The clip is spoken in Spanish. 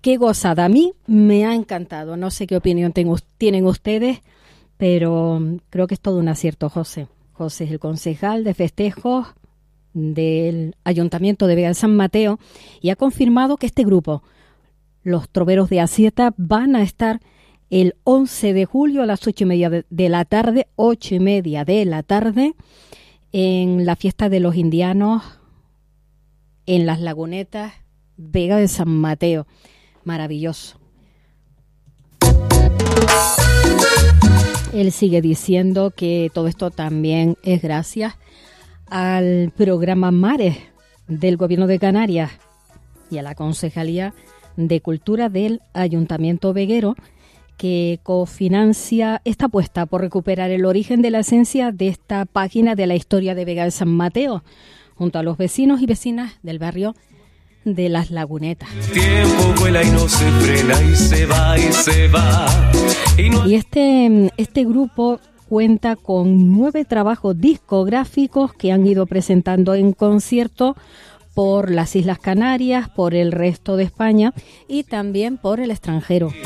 qué gozada. A mí me ha encantado. No sé qué opinión tienen ustedes, pero creo que es todo un acierto, José. José es el concejal de festejos del Ayuntamiento de Vega de San Mateo y ha confirmado que este grupo, los Troveros de Asieta, van a estar el 11 de julio a las 8:30 de la tarde, 8:30 de la tarde, en la fiesta de los indianos en Las Lagunetas, Vega de San Mateo. Maravilloso. Él sigue diciendo que todo esto también es gracias al programa Mares del Gobierno de Canarias y a la Concejalía de Cultura del Ayuntamiento veguero, que cofinancia esta apuesta por recuperar el origen de la esencia de esta página de la historia de Vega de San Mateo, junto a los vecinos y vecinas del barrio de Las Lagunetas. El tiempo vuela y no se frena y se va y se va. Y este grupo cuenta con 9 trabajos discográficos que han ido presentando en concierto por las Islas Canarias, por el resto de España y también por el extranjero.